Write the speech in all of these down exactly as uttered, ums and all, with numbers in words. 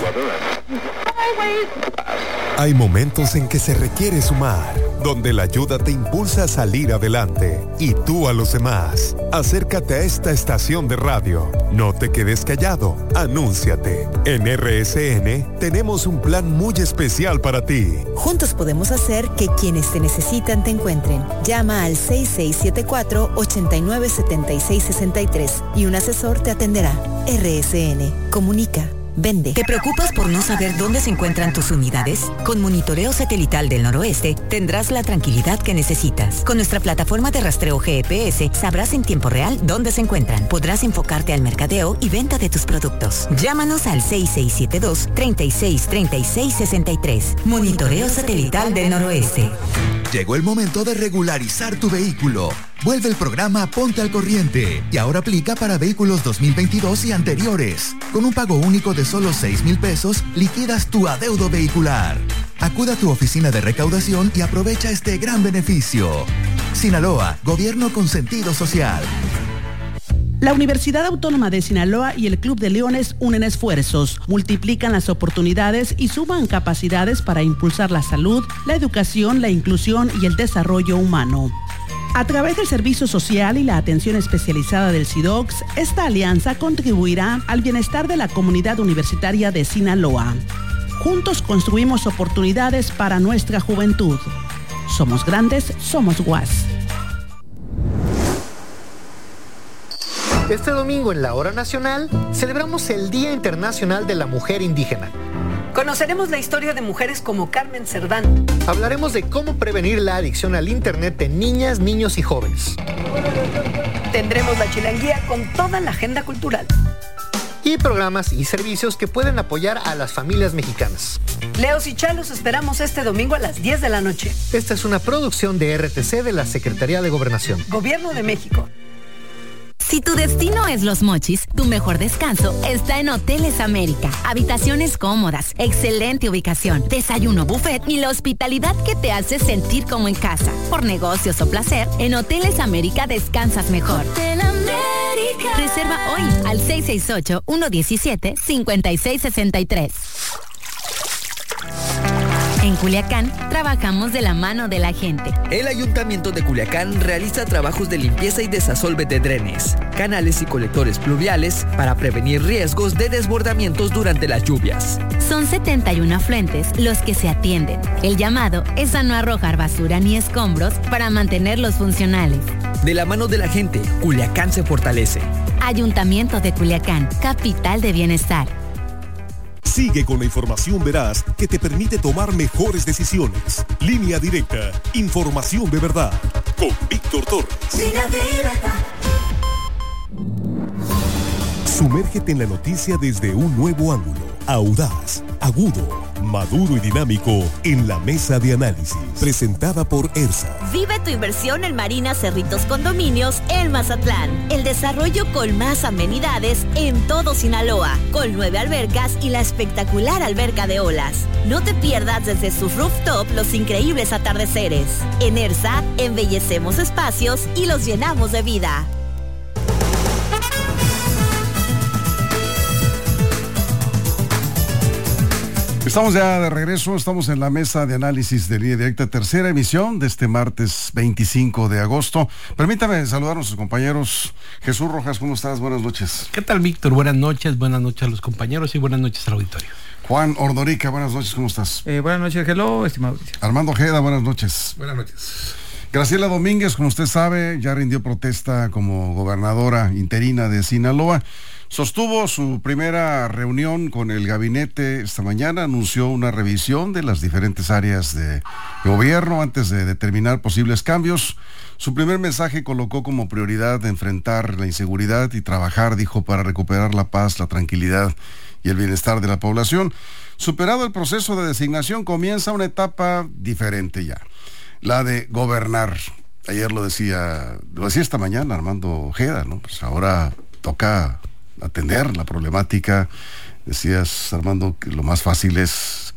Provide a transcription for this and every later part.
Hay momentos en que se requiere sumar, donde la ayuda te impulsa a salir adelante y tú a los demás. Acércate a esta estación de radio. No te quedes callado. Anúnciate. En R S N tenemos un plan muy especial para ti. Juntos podemos hacer que quienes te necesitan te encuentren. Llama al seis seis siete cuatro, ocho nueve siete seis seis tres y un asesor te atenderá. R S N. Comunica. Vende. ¿Te preocupas por no saber dónde se encuentran tus unidades? Con Monitoreo Satelital del Noroeste tendrás la tranquilidad que necesitas. Con nuestra plataforma de rastreo G P S sabrás en tiempo real dónde se encuentran. Podrás enfocarte al mercadeo y venta de tus productos. Llámanos al seis seis siete dos, tres seis tres seis seis tres. Monitoreo Satelital del Noroeste. Llegó el momento de regularizar tu vehículo. Vuelve el programa Ponte al Corriente y ahora aplica para vehículos dos mil veintidós y anteriores. Con un pago único de solo seis mil pesos, liquidas tu adeudo vehicular. Acuda a tu oficina de recaudación y aprovecha este gran beneficio. Sinaloa, gobierno con sentido social. La Universidad Autónoma de Sinaloa y el Club de Leones unen esfuerzos, multiplican las oportunidades y suman capacidades para impulsar la salud, la educación, la inclusión y el desarrollo humano. A través del servicio social y la atención especializada del SIDOCS, esta alianza contribuirá al bienestar de la comunidad universitaria de Sinaloa. Juntos construimos oportunidades para nuestra juventud. Somos grandes, somos U A S. Este domingo en la Hora Nacional celebramos el Día Internacional de la Mujer Indígena. Conoceremos la historia de mujeres como Carmen Cerdán. Hablaremos de cómo prevenir la adicción al Internet en niñas, niños y jóvenes. Tendremos la chilanguía con toda la agenda cultural. Y programas y servicios que pueden apoyar a las familias mexicanas. Leos y Chalos esperamos este domingo a las diez de la noche. Esta es una producción de R T C de la Secretaría de Gobernación. Gobierno de México. Si tu destino es Los Mochis, tu mejor descanso está en Hoteles América. Habitaciones cómodas, excelente ubicación, desayuno buffet y la hospitalidad que te hace sentir como en casa. Por negocios o placer, en Hoteles América descansas mejor. Hotel América. Reserva hoy al seis seis ocho, uno uno siete, cinco seis seis tres. En Culiacán, trabajamos de la mano de la gente. El Ayuntamiento de Culiacán realiza trabajos de limpieza y desasolve de drenes, canales y colectores pluviales para prevenir riesgos de desbordamientos durante las lluvias. Son setenta y uno afluentes los que se atienden. El llamado es a no arrojar basura ni escombros para mantenerlos funcionales. De la mano de la gente, Culiacán se fortalece. Ayuntamiento de Culiacán, capital de bienestar. Sigue con la información veraz que te permite tomar mejores decisiones. Línea Directa, información de verdad. Con Víctor Torres. Línea Directa. Sumérgete en la noticia desde un nuevo ángulo. Audaz, agudo, maduro y dinámico en la mesa de análisis. Presentada por ERSA. Vive tu inversión en Marina Cerritos Condominios en Mazatlán. El desarrollo con más amenidades en todo Sinaloa. Con nueve albercas y la espectacular alberca de olas. No te pierdas desde su rooftop los increíbles atardeceres. En ERSA, embellecemos espacios y los llenamos de vida. Estamos ya de regreso, estamos en la mesa de análisis de Línea Directa, tercera emisión de este martes veinticinco de agosto. Permítame saludar a nuestros compañeros. Jesús Rojas, ¿cómo estás? Buenas noches. ¿Qué tal, Víctor? Buenas noches, buenas noches a los compañeros y buenas noches al auditorio. Juan Ordorica, buenas noches, ¿cómo estás? Eh, buenas noches, hello, estimado. Armando Ojeda, buenas noches. Buenas noches. Graciela Domínguez, como usted sabe, ya rindió protesta como gobernadora interina de Sinaloa. Sostuvo su primera reunión con el gabinete esta mañana, anunció una revisión de las diferentes áreas de gobierno antes de determinar posibles cambios. Su primer mensaje colocó como prioridad enfrentar la inseguridad y trabajar, dijo, para recuperar la paz, la tranquilidad y el bienestar de la población. Superado el proceso de designación, comienza una etapa diferente ya, la de gobernar. Ayer lo decía, lo decía esta mañana Armando Ojeda, ¿no? Pues ahora toca atender la problemática. Decías, Armando, que lo más fácil es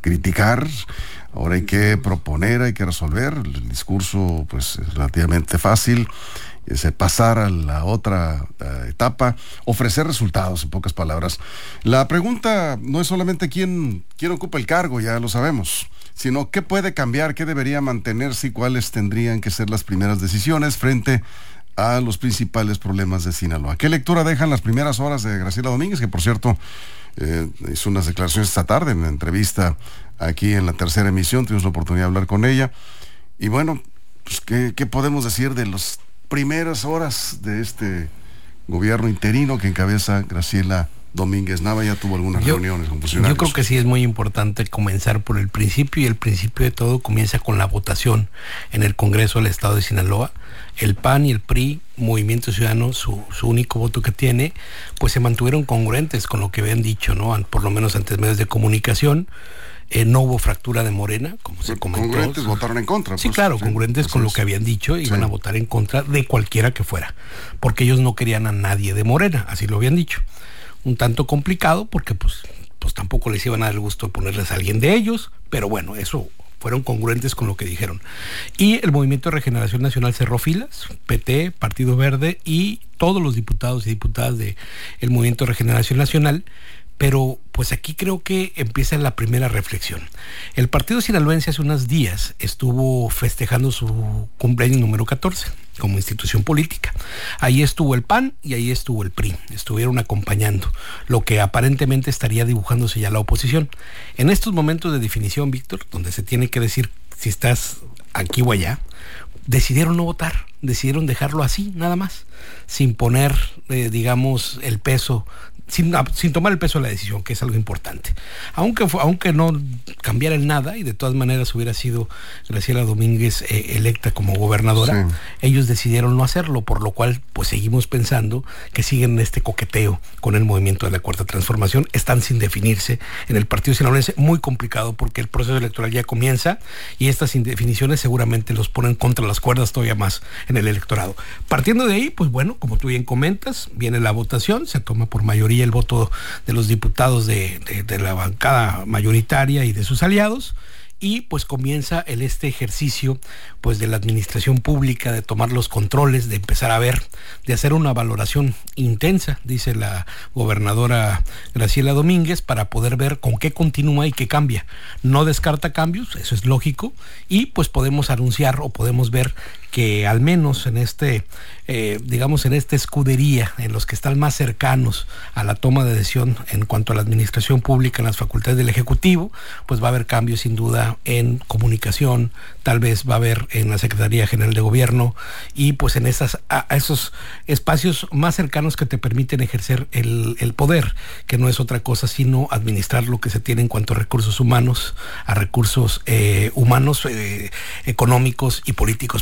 criticar, ahora hay que proponer, hay que resolver. El discurso pues es relativamente fácil, es pasar a la otra uh, etapa, ofrecer resultados, en pocas palabras. La pregunta no es solamente quién, quién ocupa el cargo, ya lo sabemos, sino qué puede cambiar, qué debería mantenerse y cuáles tendrían que ser las primeras decisiones frente a los principales problemas de Sinaloa. ¿Qué lectura dejan las primeras horas de Graciela Domínguez, que por cierto eh, hizo unas declaraciones esta tarde en una entrevista aquí en la tercera emisión? Tuvimos la oportunidad de hablar con ella. Y bueno, pues ¿qué, qué podemos decir de las primeras horas de este gobierno interino que encabeza Graciela Domínguez Nava? Ya tuvo algunas yo, reuniones con funcionarios. Yo creo que sí es muy importante comenzar por el principio, y el principio de todo comienza con la votación en el Congreso del Estado de Sinaloa. El P A N y el P R I, Movimiento Ciudadano, su, su único voto que tiene, pues se mantuvieron congruentes con lo que habían dicho, ¿no? Por lo menos ante medios de comunicación. Eh, no hubo fractura de Morena, como se comentó. Congruentes votaron en contra. Sí, pues, claro, sí, congruentes con es. lo que habían dicho, y sí. iban a votar en contra de cualquiera que fuera, porque ellos no querían a nadie de Morena, así lo habían dicho. Un tanto complicado, porque pues, pues tampoco les iban a dar el gusto de ponerles a alguien de ellos, pero bueno, eso fueron congruentes con lo que dijeron. Y el Movimiento de Regeneración Nacional cerró filas, P T, Partido Verde y todos los diputados y diputadas del Movimiento de Regeneración Nacional. Pero pues aquí creo que empieza la primera reflexión. El Partido Sinaloense hace unos días estuvo festejando su cumpleaños número catorce como institución política. Ahí estuvo el P A N y ahí estuvo el P R I. Estuvieron acompañando lo que aparentemente estaría dibujándose ya la oposición. En estos momentos de definición, Víctor, donde se tiene que decir si estás aquí o allá, decidieron no votar, decidieron dejarlo así, nada más, sin poner, eh, digamos, el peso, sin, sin tomar el peso de la decisión, que es algo importante. Aunque, aunque no cambiara en nada, y de todas maneras hubiera sido Graciela Domínguez eh, electa como gobernadora, sí. Ellos decidieron no hacerlo, por lo cual pues seguimos pensando que siguen en este coqueteo con el movimiento de la Cuarta Transformación. Están sin definirse en el Partido Sinaloense, muy complicado porque el proceso electoral ya comienza y estas indefiniciones seguramente los ponen contra las cuerdas todavía más en el electorado. Partiendo de ahí, pues bueno, como tú bien comentas, viene la votación, se toma por mayoría el voto de los diputados de, de, de la bancada mayoritaria y de sus aliados, y pues comienza el este ejercicio pues de la administración pública, de tomar los controles, de empezar a ver, de hacer una valoración intensa, dice la gobernadora Graciela Domínguez, para poder ver con qué continúa y qué cambia. No descarta cambios, eso es lógico, y pues podemos anunciar o podemos ver que al menos en este, eh, digamos, en esta escudería, en los que están más cercanos a la toma de decisión en cuanto a la administración pública en las facultades del Ejecutivo, pues va a haber cambios sin duda en comunicación, tal vez va a haber en la Secretaría General de Gobierno, y pues en esas, a, a esos espacios más cercanos que te permiten ejercer el, el poder, que no es otra cosa sino administrar lo que se tiene en cuanto a recursos humanos, a recursos eh, humanos, eh, económicos y políticos.